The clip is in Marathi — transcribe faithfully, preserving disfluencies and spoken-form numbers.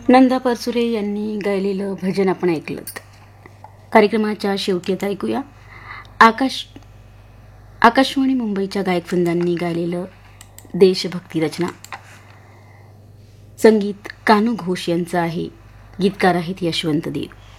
नंदा परसुरे यांनी गायलेलं भजन आपण ऐकलं. कार्यक्रमाच्या शेवटी आता ऐकूया आकाश आकाशवाणी मुंबईच्या गायकवृंदांनी गायलेलं देशभक्ती रचना. संगीत कानू घोष यांचं आहे. गीतकार आहेत यशवंत देव.